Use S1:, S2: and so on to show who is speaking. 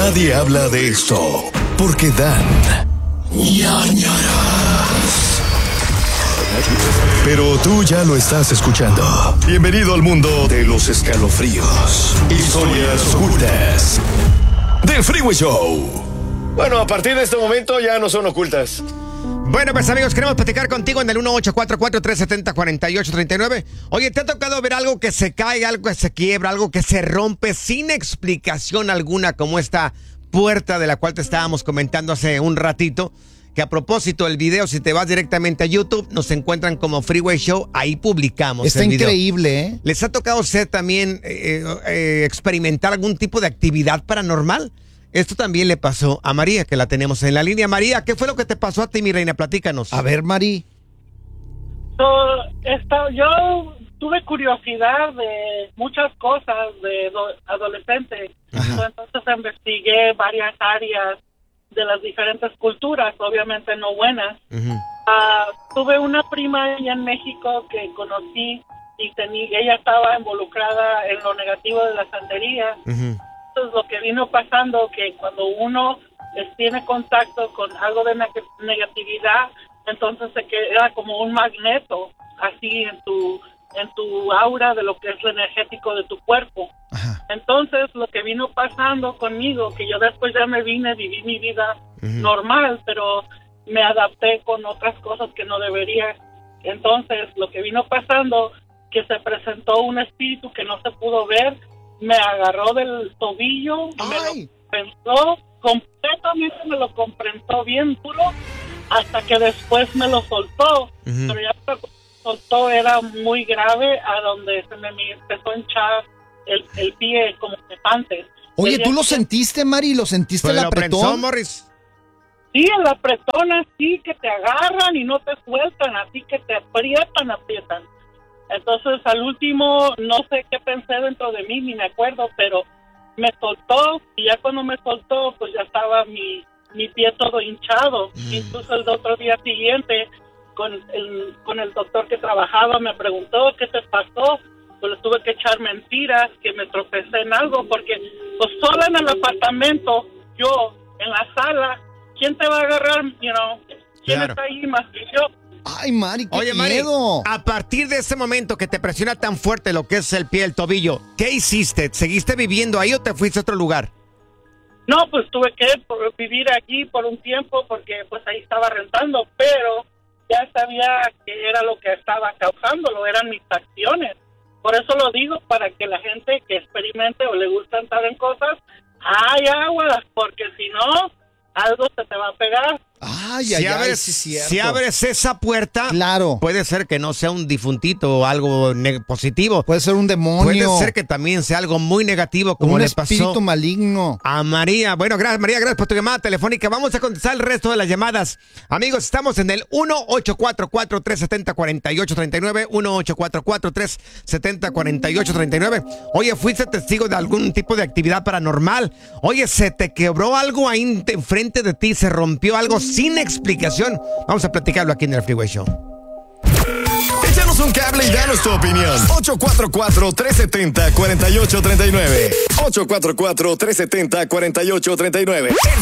S1: Nadie habla de esto porque dan ñañaras. Pero tú ya lo estás escuchando. Bienvenido al mundo de los escalofríos, historias ocultas del Freeway Show.
S2: Bueno, a partir de este momento ya no son ocultas.
S3: Bueno, pues amigos, queremos platicar contigo en el 1844-370-4839. Oye, ¿te ha tocado ver algo que se cae, algo que se quiebra, algo que se rompe sin explicación alguna, como esta puerta de la cual te estábamos comentando hace un ratito? Que a propósito, el video, si te vas directamente a YouTube, nos encuentran como Freeway Show, ahí publicamos
S4: Está
S3: el video.
S4: increíble, ¿eh?
S3: ¿Les ha tocado ser también experimentar algún tipo de actividad paranormal? Esto también le pasó a María, que la tenemos en la línea. María, ¿qué fue lo que te pasó a ti, mi reina? Platícanos.
S4: A ver, Mari.
S5: Yo tuve curiosidad de muchas cosas de adolescente. Entonces investigué varias áreas de las diferentes culturas, obviamente no buenas. Tuve una prima allá en México que conocí y ella estaba involucrada en lo negativo de la santería. Entonces lo que vino pasando, que cuando uno tiene contacto con algo de negatividad, entonces se queda como un magneto así en tu aura de lo que es lo energético de tu cuerpo. Entonces lo que vino pasando conmigo, que yo después ya me vine, viví mi vida normal, pero me adapté con otras cosas que no debería. Entonces lo que vino pasando, que se presentó un espíritu que no se pudo ver, me agarró del tobillo, me lo comprensó completamente, me lo comprensó bien duro, hasta que después me lo soltó. Pero ya cuando lo soltó era muy grave, a donde se me empezó a hinchar el pie como elefante.
S4: Oye, ¿tú lo sentiste, Mari? ¿Lo sentiste el apretón?
S3: Morris?
S5: Sí, el apretón así, que te agarran y no te sueltan, así que te aprietan. Entonces, al último, no sé qué pensé dentro de mí, ni me acuerdo, pero me soltó, y ya cuando me soltó, pues ya estaba mi pie todo hinchado. Incluso el otro día siguiente, con el doctor que trabajaba, me preguntó, ¿qué te pasó? Pues le tuve que echar mentiras, que me tropecé en algo, porque pues sola en el apartamento, yo, en la sala, ¿quién te va a agarrar? ¿Quién está ahí más que yo?
S4: Ay, Mari, qué
S3: Oye,
S4: miedo.
S3: Mari, a partir de ese momento que te presiona tan fuerte lo que es el pie, el tobillo, ¿qué hiciste? ¿Seguiste viviendo ahí o te fuiste a otro lugar?
S5: No, pues tuve que vivir aquí por un tiempo porque pues ahí estaba rentando, pero ya sabía que era lo que estaba causándolo, eran mis acciones. Por eso lo digo, para que la gente que experimente o le gusta entrar en cosas, hay agua, porque si no, algo se te va a pegar.
S3: Si abres esa puerta,
S4: claro,
S3: puede ser que no sea un difuntito o algo positivo.
S4: Puede ser un demonio.
S3: Puede ser que también sea algo muy negativo, como le pasó
S4: un espíritu maligno
S3: a María. Bueno, gracias, María, gracias por tu llamada telefónica. Vamos a contestar el resto de las llamadas. Amigos, estamos en el 1844-370-4839, 1844-370-4839. Oye, ¿fuiste testigo de algún tipo de actividad paranormal? Oye, ¿se te quebró algo ahí enfrente de ti? ¿Se rompió algo sin explicación? Vamos a platicarlo aquí en el Freeway Show.
S1: Échanos un cable y danos tu opinión. 844-370-4839. 844-370-4839. El